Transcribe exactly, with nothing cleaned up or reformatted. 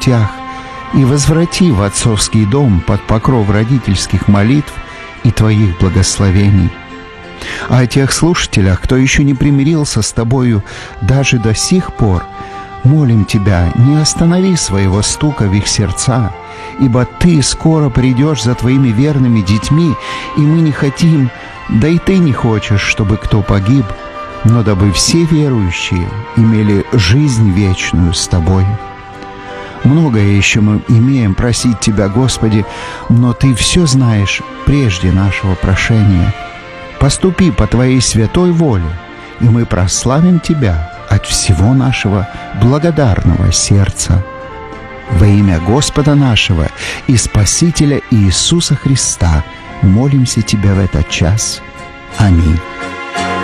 путях и возврати в отцовский дом под покров родительских молитв и Твоих благословений. А о тех слушателях, кто еще не примирился с Тобою даже до сих пор, молим Тебя, не останови своего стука в их сердца, ибо Ты скоро придешь за Твоими верными детьми, и мы не хотим, да и Ты не хочешь, чтобы кто погиб, но дабы все верующие имели жизнь вечную с Тобой. Многое еще мы имеем просить Тебя, Господи, но Ты все знаешь прежде нашего прошения. Поступи по Твоей святой воле, и мы прославим Тебя от всего нашего благодарного сердца. Во имя Господа нашего и Спасителя Иисуса Христа молимся Тебя в этот час. Аминь.